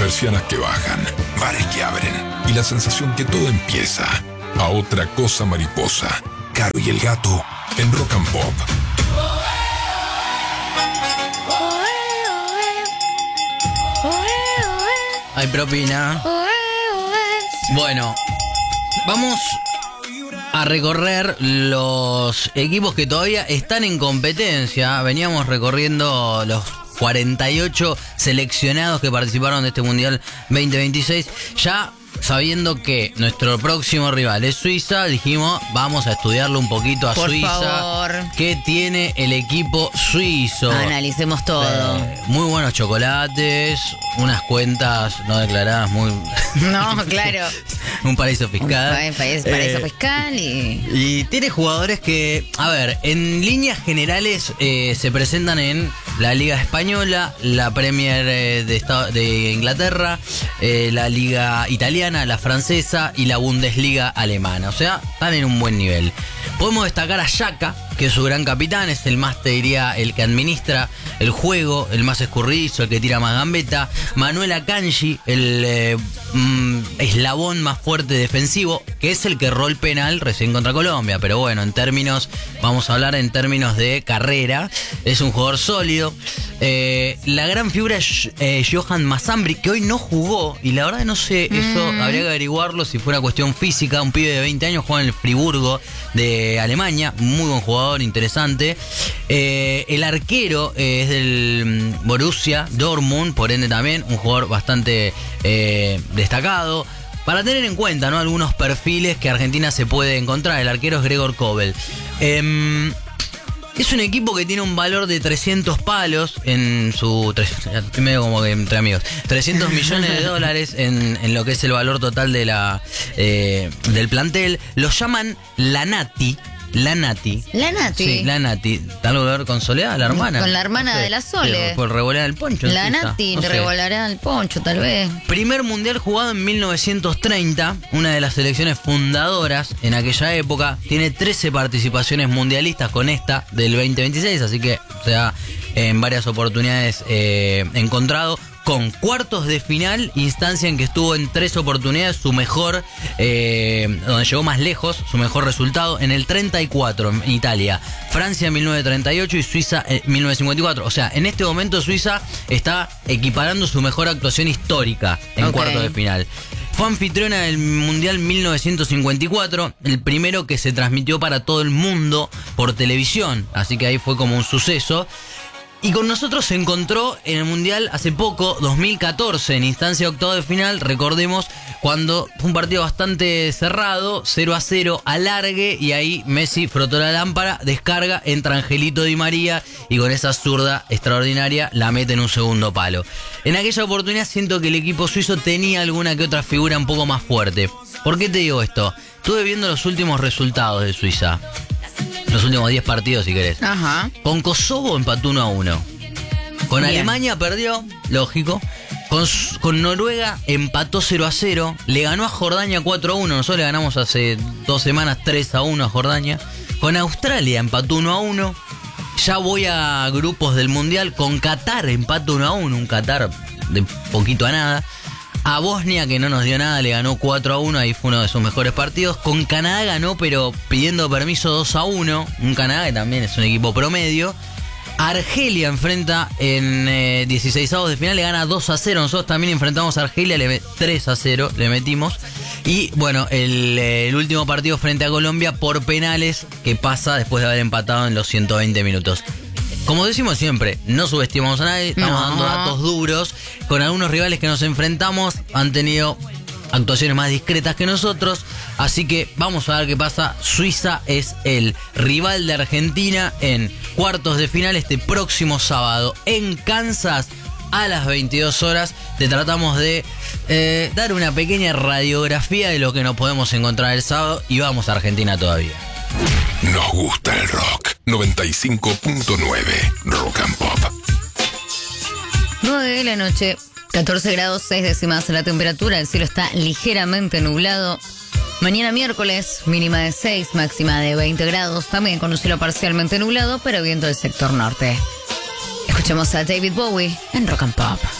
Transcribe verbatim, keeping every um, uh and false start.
persianas que bajan, bares que abren y la sensación que todo empieza. A otra cosa mariposa, Caro y el gato en Rock and Pop. Hay propina. Bueno, vamos a recorrer los equipos que todavía están en competencia. Veníamos recorriendo los cuarenta y ocho seleccionados que participaron de este Mundial veinte veintiséis. Ya sabiendo que nuestro próximo rival es Suiza, dijimos, vamos a estudiarlo un poquito a Por Suiza. favor. ¿Qué tiene el equipo suizo? Analicemos todo. Eh, muy buenos chocolates, unas cuentas no declaradas muy... No, claro. un paraíso fiscal. Un país, paraíso Eh, fiscal y... Y tiene jugadores que, a ver, en líneas generales eh, se presentan en la Liga Española, la Premier eh, de, Estado, de Inglaterra, eh, la Liga Italiana, la francesa y la Bundesliga alemana. O sea, están en un buen nivel. Podemos destacar a Xhaka, que es su gran capitán, es el más, te diría, el que administra el juego, el más escurridizo, el que tira más gambeta. Manuel Akanji, el eh, mm, eslabón más fuerte defensivo, que es el que erró el penal recién contra Colombia. Pero bueno, en términos, vamos a hablar en términos de carrera, es un jugador sólido. Eh, la gran figura es eh, Johan Masambri, que hoy no jugó, y la verdad no sé, eso Mm. habría que averiguarlo si fue una cuestión física. Un pibe de veinte años juega en el Friburgo de Alemania, muy buen jugador, interesante. Eh, el arquero eh, es del Borussia Dortmund, por ende también un jugador bastante eh, destacado. Para tener en cuenta, ¿no?, algunos perfiles que Argentina se puede encontrar. El arquero es Gregor Kobel. Eh, Es un equipo que tiene un valor de trescientos palos en su... Estoy medio como que entre amigos. trescientos millones de dólares en, en lo que es el valor total de la eh, del plantel. Los llaman la Nati. La Nati. La Nati. Sí, la Nati. ¿Algo que ver con Soledad, la hermana? Con la hermana No sé. de la Sole. Sí, por revolear el poncho. en La Suiza. Nati No te sé. revolará el poncho, tal vez. Primer mundial jugado en mil novecientos treinta, una de las selecciones fundadoras en aquella época. Tiene trece participaciones mundialistas con esta del veinte veintiséis, así que se ha en varias oportunidades eh, encontrado. Con cuartos de final, instancia en que estuvo en tres oportunidades, su mejor, eh, donde llegó más lejos, su mejor resultado, en el treinta y cuatro en Italia, Francia en mil novecientos treinta y ocho y Suiza en mil novecientos cincuenta y cuatro. O sea, en este momento Suiza está equiparando su mejor actuación histórica en Ok. cuartos de final. Fue anfitriona del Mundial mil novecientos cincuenta y cuatro, el primero que se transmitió para todo el mundo por televisión, así que ahí fue como un suceso. Y con nosotros se encontró en el Mundial hace poco, dos mil catorce, en instancia de octavo de final. Recordemos cuando fue un partido bastante cerrado, cero a cero, alargue, y ahí Messi frotó la lámpara, descarga, entra Angelito Di María y con esa zurda extraordinaria la mete en un segundo palo. En aquella oportunidad siento que el equipo suizo tenía alguna que otra figura un poco más fuerte. ¿Por qué te digo esto? Estuve viendo los últimos resultados de Suiza. Los últimos diez partidos, si querés. Ajá. Con Kosovo empató uno a uno. Con Bien. Alemania perdió, lógico. Con, con Noruega empató cero a cero. Le ganó a Jordania cuatro a uno. Nosotros le ganamos hace dos semanas tres a uno a Jordania. Con Australia empató uno a uno. Ya voy a grupos del Mundial. Con Qatar empató uno a uno. Un Qatar de poquito a nada. A Bosnia, que no nos dio nada, le ganó cuatro a uno, ahí fue uno de sus mejores partidos. Con Canadá ganó, pero pidiendo permiso dos a uno. Un Canadá que también es un equipo promedio. Argelia enfrenta en eh, dieciseisavos de final, le gana dos a cero. Nosotros también enfrentamos a Argelia, le tres a cero le metimos. Y bueno, el, eh, el último partido frente a Colombia por penales, que pasa después de haber empatado en los ciento veinte minutos. Como decimos siempre, no subestimamos a nadie, estamos No. dando datos duros. Con algunos rivales que nos enfrentamos han tenido actuaciones más discretas que nosotros, así que vamos a ver qué pasa. Suiza es el rival de Argentina en cuartos de final este próximo sábado en Kansas a las veintidós horas. Te tratamos de eh, dar una pequeña radiografía de lo que nos podemos encontrar el sábado y vamos a Argentina todavía. Nos gusta el rock. noventa y cinco punto nueve Rock and Pop. nueve de la noche, catorce grados seis décimas la temperatura. El cielo está ligeramente nublado. Mañana miércoles, mínima de seis, máxima de veinte grados. También con un cielo parcialmente nublado, pero viento del sector norte. Escuchemos a David Bowie en Rock and Pop.